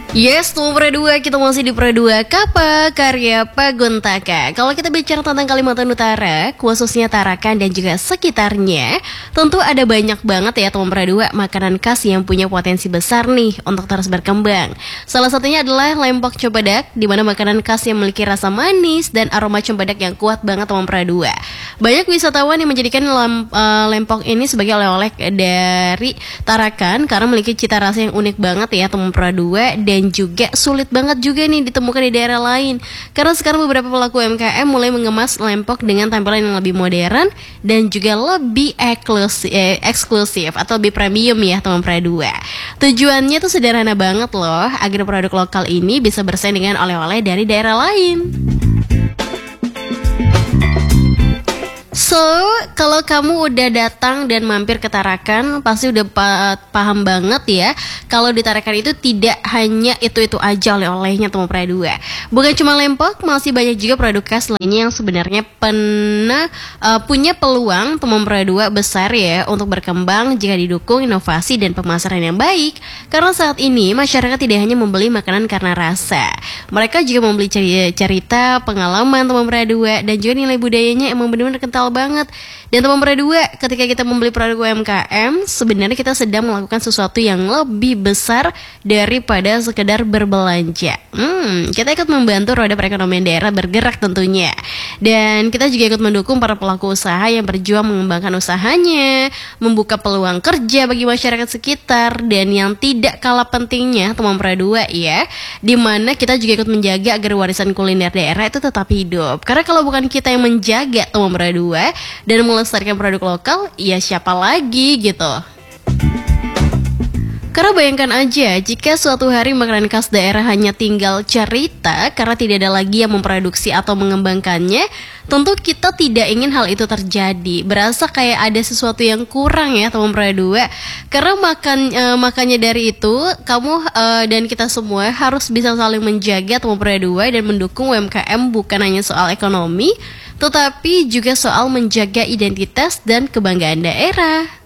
Yes, nomor 2 kita masih di Pro 2 Kapa karya Pagontaka. Kalau kita bicara tentang Kalimantan Utara, khususnya Tarakan dan juga sekitarnya, tentu ada banyak banget ya teman Pro 2 makanan khas yang punya potensi besar nih untuk terus berkembang. Salah satunya adalah lempok cempedak, di mana makanan khas yang memiliki rasa manis dan aroma cempedak yang kuat banget teman Pro 2. Banyak wisatawan yang menjadikan lempok ini sebagai oleh-oleh dari Tarakan karena memiliki cita rasa yang unik banget ya teman Pro 2 dan juga sulit banget juga nih ditemukan di daerah lain. Karena sekarang beberapa pelaku UMKM mulai mengemas lempok dengan tampilan yang lebih modern dan juga lebih eksklusif atau lebih premium ya teman Pro 2. Tujuannya tuh sederhana banget loh, agar produk lokal ini bisa bersaing dengan oleh-oleh dari daerah lain. So, kalau kamu udah datang dan mampir ke Tarakan, pasti udah paham banget ya. Kalau di Tarakan itu tidak hanya itu-itu aja oleh-olehnya teman Pro 2. Bukan cuma lempok, masih banyak juga produk khas lainnya yang sebenarnya punya peluang teman Pro 2 besar ya untuk berkembang jika didukung inovasi dan pemasaran yang baik. Karena saat ini masyarakat tidak hanya membeli makanan karena rasa, mereka juga membeli cerita, pengalaman teman Pro 2 dan juga nilai budayanya emang benar-benar kental banget. Dan teman Pro 2, ketika kita membeli produk UMKM, sebenarnya kita sedang melakukan sesuatu yang lebih besar daripada sekedar berbelanja. Kita ikut membantu roda perekonomian daerah bergerak tentunya. Dan kita juga ikut mendukung para pelaku usaha yang berjuang mengembangkan usahanya, membuka peluang kerja bagi masyarakat sekitar, dan yang tidak kalah pentingnya teman Pro 2 ya, dimana kita juga ikut menjaga agar warisan kuliner daerah itu tetap hidup. Karena kalau bukan kita yang menjaga teman Pro 2 dan melestarikan produk lokal, ya siapa lagi gitu. Karena bayangkan aja, jika suatu hari makanan khas daerah hanya tinggal cerita karena tidak ada lagi yang memproduksi atau mengembangkannya, tentu kita tidak ingin hal itu terjadi. Berasa kayak ada sesuatu yang kurang ya teman Pro 2. Karena makanya dari itu, kamu dan kita semua harus bisa saling menjaga teman Pro 2 dan mendukung UMKM bukan hanya soal ekonomi, tetapi juga soal menjaga identitas dan kebanggaan daerah.